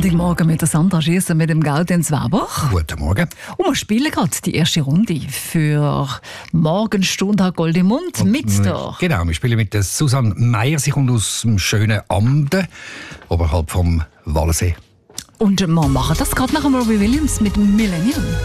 Sonntagmorgen mit der Sandra Schiessen mit dem Gaudenz Weber. Guten Morgen. Und wir spielen gerade die erste Runde für Morgenstunde Goldemund mit der. Genau, wir spielen mit der Susanne Meyer. Sie kommt aus dem schönen Amden, oberhalb vom Wallensee. Und wir machen das gerade nach dem Robbie Williams mit Millennium.